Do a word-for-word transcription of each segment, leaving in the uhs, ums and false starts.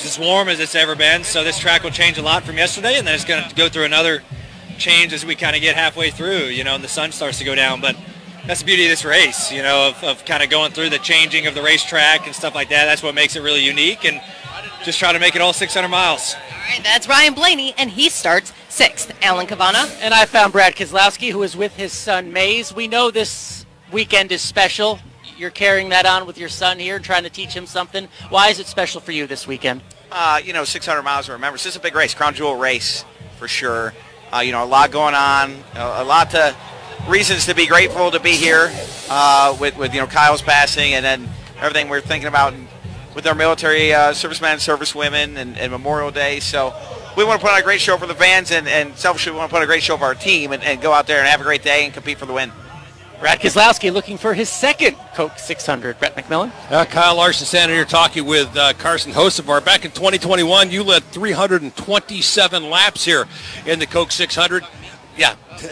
as warm as it's ever been, so this track will change a lot from yesterday, and then it's going to go through another change as we kind of get halfway through, you know, and the sun starts to go down. But that's the beauty of this race, you know, of, of kind of going through the changing of the racetrack and stuff like that. That's what makes it really unique, and just try to make it all six hundred miles. All right, that's Ryan Blaney, and he starts sixth. Alan Cavana. And I found Brad Keselowski, who is with his son Maze. We know this weekend is special. You're carrying that on with your son here and trying to teach him something. Why is it special for you this weekend? Uh, you know, six hundred miles, remember, this is a big race, crown jewel race for sure. Uh, you know, a lot going on, a, a lot to reasons to be grateful to be here uh, with, with, you know, Kyle's passing, and then everything we're thinking about with our military uh, servicemen and servicewomen and, and Memorial Day. So we want to put on a great show for the fans, and, and selfishly we want to put on a great show for our team and, and go out there and have a great day and compete for the win. Brad Keselowski looking for his second Coke six hundred. Brett McMillan. Uh, Kyle Larson standing here talking with uh, Carson Hocevar. Back in twenty twenty-one, you led three hundred twenty-seven laps here in the Coke six hundred. Yeah.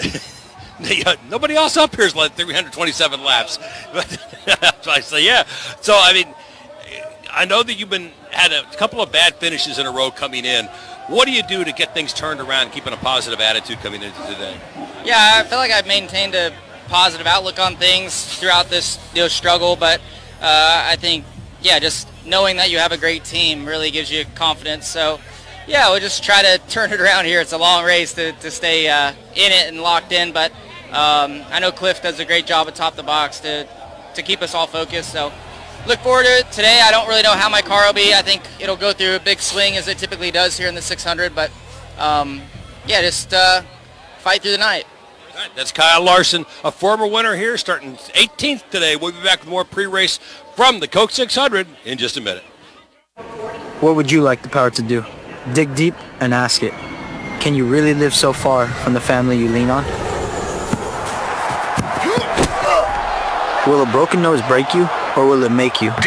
Nobody else up here has led three hundred twenty-seven laps. So I say, yeah. So, I mean, I know that you've been had a couple of bad finishes in a row coming in. What do you do to get things turned around, keeping a positive attitude coming into today? Yeah, I feel like I've maintained a positive outlook on things throughout this, you know, struggle, but uh, I think, yeah, just knowing that you have a great team really gives you confidence. So, yeah, we'll just try to turn it around here. It's a long race to, to stay uh, in it and locked in, but um, I know Cliff does a great job atop the box to, to keep us all focused. So look forward to it today. I don't really know how my car will be. I think it'll go through a big swing as it typically does here in the six hundred, but um, yeah, just uh, fight through the night. All right, that's Kyle Larson, a former winner here, starting eighteenth today. We'll be back with more pre-race from the Coke six hundred in just a minute. What would you like the power to do? Dig deep and ask it. Can you really live so far from the family you lean on? Will a broken nose break you, or will it make you?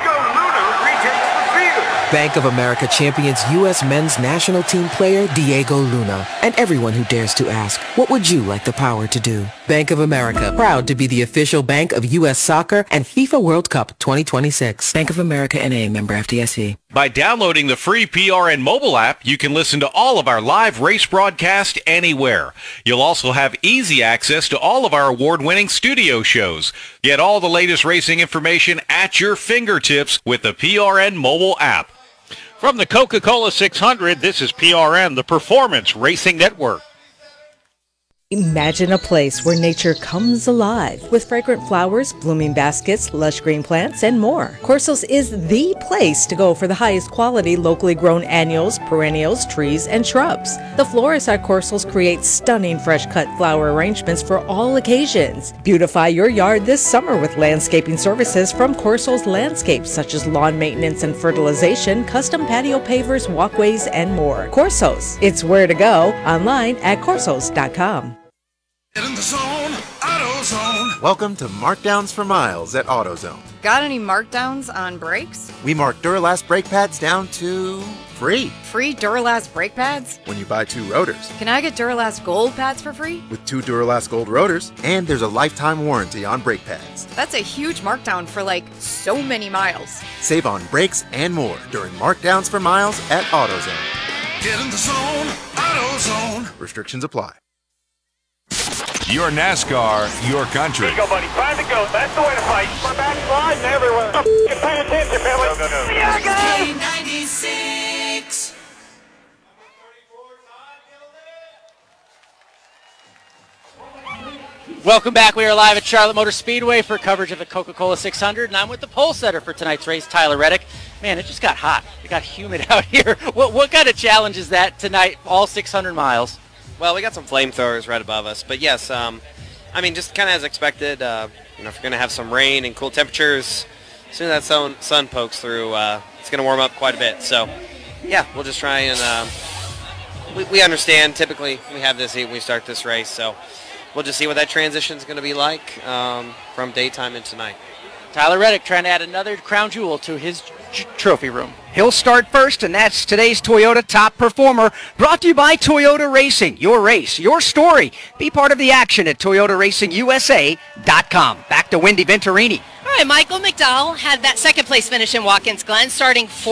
Bank of America champions U S men's national team player Diego Luna. And everyone who dares to ask, what would you like the power to do? Bank of America, proud to be the official bank of U S Soccer and FIFA World Cup twenty twenty-six. Bank of America N A, member F D I C. By downloading the free P R N mobile app, you can listen to all of our live race broadcasts anywhere. You'll also have easy access to all of our award-winning studio shows. Get all the latest racing information at your fingertips with the P R N mobile app. From the Coca-Cola six hundred, this is P R N, the Performance Racing Network. Imagine a place where nature comes alive with fragrant flowers, blooming baskets, lush green plants, and more. Corsos is the place to go for the highest quality locally grown annuals, perennials, trees, and shrubs. The florists at Corsos create stunning fresh-cut flower arrangements for all occasions. Beautify your yard this summer with landscaping services from Corsos Landscapes, such as lawn maintenance and fertilization, custom patio pavers, walkways, and more. Corsos, it's where to go. Online at corsos dot com. Get in the zone, AutoZone. Welcome to Markdowns for Miles at AutoZone. Got any markdowns on brakes? We mark Duralast brake pads down to free. Free Duralast brake pads? When you buy two rotors. Can I get Duralast Gold pads for free? With two Duralast Gold rotors, and there's a lifetime warranty on brake pads. That's a huge markdown for like so many miles. Save on brakes and more during Markdowns for Miles at AutoZone. Get in the zone, AutoZone. Restrictions apply. Your NASCAR, your country. Here you go, buddy. Time to go. That's the way to fight. We're back sliding everywhere. Oh, pay attention, Billy. Go, go, go. Yeah, go. ninety-six. Welcome back. We are live at Charlotte Motor Speedway for coverage of the Coca-Cola six hundred, and I'm with the pole setter for tonight's race, Tyler Reddick. Man, it just got hot. It got humid out here. What, what kind of challenge is that tonight, all six hundred miles? Well, we got some flamethrowers right above us, but yes, um, I mean, just kind of as expected. Uh, you know, if you're going to have some rain and cool temperatures, as soon as that sun, sun pokes through, uh, it's going to warm up quite a bit. So, yeah, we'll just try and uh, we, we understand. Typically, we have this heat when we start this race, so we'll just see what that transition is going to be like um, from daytime into night. Tyler Reddick trying to add another crown jewel to his j- trophy room. He'll start first, and that's today's Toyota Top Performer, brought to you by Toyota Racing. Your race, your story. Be part of the action at Toyota Racing U S A dot com. Back to Wendy Venturini. All right, Michael McDowell had that second place finish in Watkins Glen, starting fourth.